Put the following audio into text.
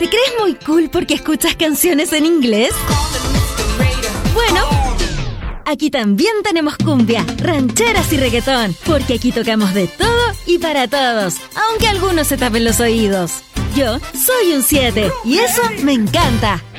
¿Te crees muy cool porque escuchas canciones en inglés? Bueno, aquí también tenemos cumbia, rancheras y reggaetón, porque aquí tocamos de todo y para todos, aunque algunos se tapen los oídos. Yo soy un 7 y eso me encanta.